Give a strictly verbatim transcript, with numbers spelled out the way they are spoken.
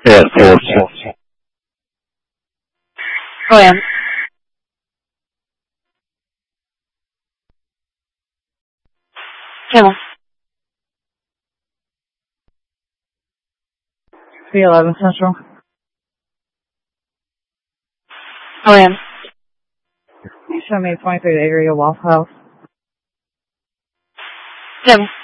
Air Force. Go ahead. Camel. C eleven Central. Go ahead. Show me twenty-three to area Waffle House. Camel.